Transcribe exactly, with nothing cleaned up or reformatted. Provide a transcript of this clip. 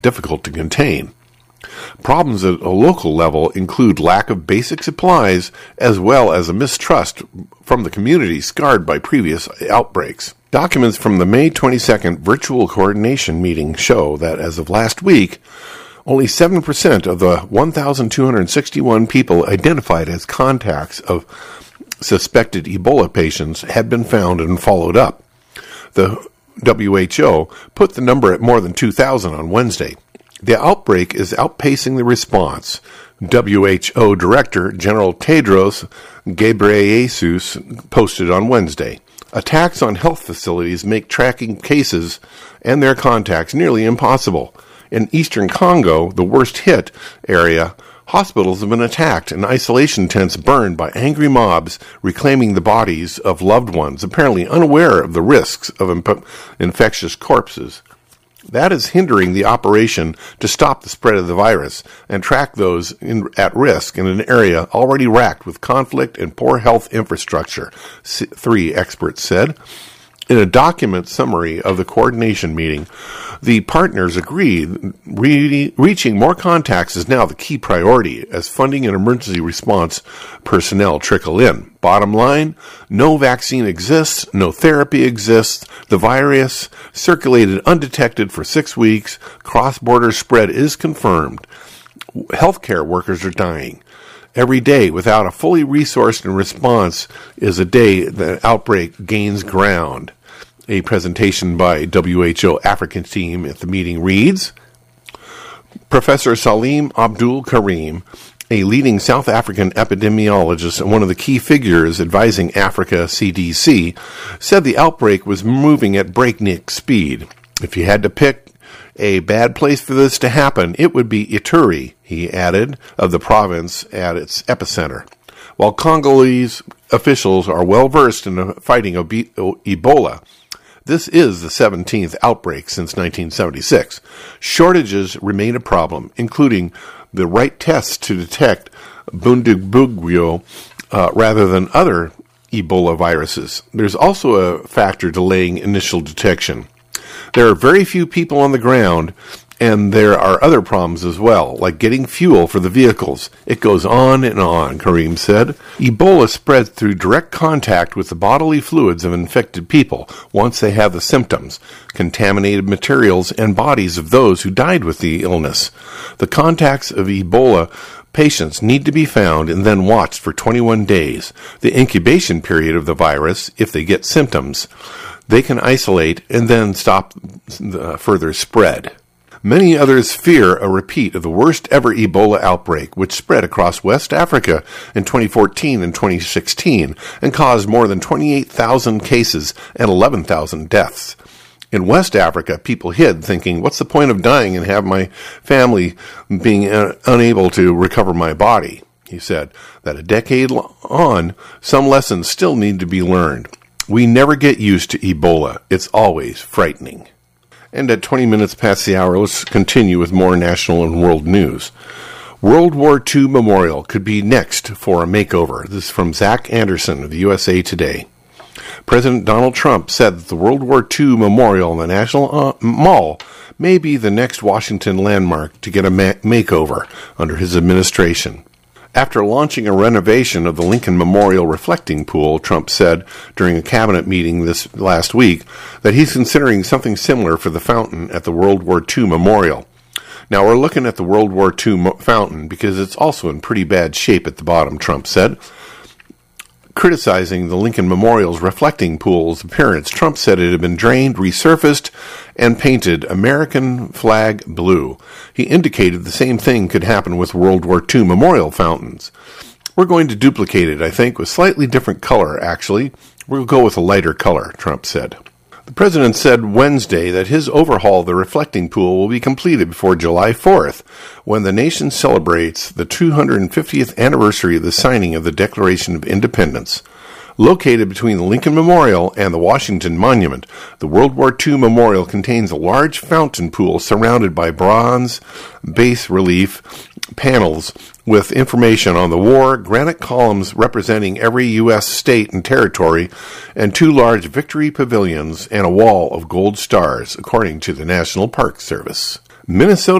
difficult to contain. Problems at a local level include lack of basic supplies as well as a mistrust from the community scarred by previous outbreaks. Documents from the May twenty-second virtual coordination meeting show that as of last week, only seven percent of the one thousand two hundred sixty-one people identified as contacts of suspected Ebola patients had been found and followed up. The W H O put the number at more than two thousand on Wednesday. The outbreak is outpacing the response. W H O Director General Tedros Ghebreyesus posted on Wednesday. Attacks on health facilities make tracking cases and their contacts nearly impossible. In eastern Congo, the worst hit area, hospitals have been attacked and isolation tents burned by angry mobs reclaiming the bodies of loved ones, apparently unaware of the risks of imp- infectious corpses. That is hindering the operation to stop the spread of the virus and track those in, at risk in an area already racked with conflict and poor health infrastructure, three experts said. In a document summary of the coordination meeting, the partners agreed re- reaching more contacts is now the key priority as funding and emergency response personnel trickle in. Bottom line, no vaccine exists, no therapy exists, the virus circulated undetected for six weeks, cross-border spread is confirmed. Healthcare workers are dying. Every day without a fully resourced response is a day the outbreak gains ground. A presentation by W H O African team at the meeting reads, Professor Salim Abdul Karim, a leading South African epidemiologist and one of the key figures advising Africa C D C, said the outbreak was moving at breakneck speed. If you had to pick a bad place for this to happen, it would be Ituri, he added, of the province at its epicenter. While Congolese officials are well versed in the fighting of Ebola, this is the seventeenth outbreak since nineteen seventy-six. Shortages remain a problem, including the right tests to detect Bundibugyo uh, rather than other Ebola viruses. There's also a factor delaying initial detection. There are very few people on the ground, and there are other problems as well, like getting fuel for the vehicles. It goes on and on, Karim said. Ebola spreads through direct contact with the bodily fluids of infected people once they have the symptoms, contaminated materials, and bodies of those who died with the illness. The contacts of Ebola patients need to be found and then watched for twenty-one days, the incubation period of the virus, if they get symptoms. They can isolate and then stop the further spread. Many others fear a repeat of the worst ever Ebola outbreak, which spread across West Africa in twenty fourteen and twenty sixteen and caused more than twenty-eight thousand cases and eleven thousand deaths. In West Africa, people hid, thinking, what's the point of dying and have my family being uh, unable to recover my body? He said that a decade on, some lessons still need to be learned. We never get used to Ebola. It's always frightening. And at twenty minutes past the hour, let's continue with more national and world news. World War Two Memorial could be next for a makeover. This is from Zach Anderson of the U S A Today. President Donald Trump said that the World War Two Memorial in the National uh, Mall may be the next Washington landmark to get a ma- makeover under his administration. After launching a renovation of the Lincoln Memorial Reflecting Pool, Trump said during a cabinet meeting this last week that he's considering something similar for the fountain at the World War Two Memorial. Now, we're looking at the World War Two mo- fountain because it's also in pretty bad shape at the bottom, Trump said. Criticizing the Lincoln Memorial's reflecting pool's appearance, Trump said it had been drained, resurfaced, and painted American flag blue. He indicated the same thing could happen with World War Two memorial fountains. We're going to duplicate it, I think, with slightly different color, actually. We'll go with a lighter color, Trump said. The president said Wednesday that his overhaul of the reflecting pool will be completed before July fourth, when the nation celebrates the two hundred fiftieth anniversary of the signing of the Declaration of Independence. Located between the Lincoln Memorial and the Washington Monument, the World War Two Memorial contains a large fountain pool surrounded by bronze bas-relief panels with information on the war, granite columns representing every U S state and territory, and two large victory pavilions and a wall of gold stars, according to the National Park Service. Minnesota